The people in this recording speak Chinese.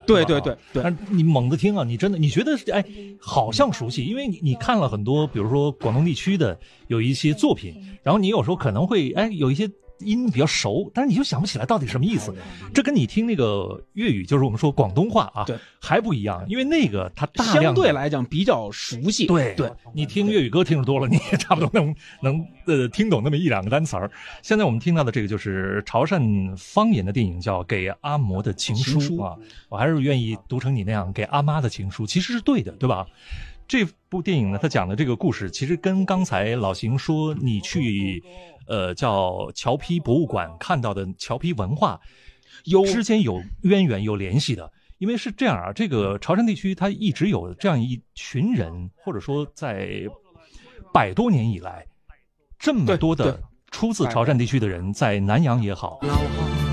对对对对。 但是你猛地听啊，你真的你觉得哎，好像熟悉，因为你看了很多，比如说广东地区的有一些作品，然后你有时候可能会哎有一些音比较熟，但是你就想不起来到底什么意思。这跟你听那个粤语，就是我们说广东话啊， 对， 还不一样，因为那个它大量相对来讲比较熟悉。 对对， 你听粤语歌听得多了，你也差不多能听懂那么一两个单词儿。现在我们听到的这个就是潮汕方言的电影，叫《给阿嬷的情书》啊，我还是愿意读成你那样，给阿妈的情书，其实是对的，对吧？这部电影呢，它讲的这个故事，其实跟刚才老邢说你去叫侨批博物馆看到的侨批文化之间有渊源有联系的。因为是这样啊，这个潮汕地区它一直有这样一群人，或者说在100多年以来，这么多的出自潮汕地区的人，在南洋也好，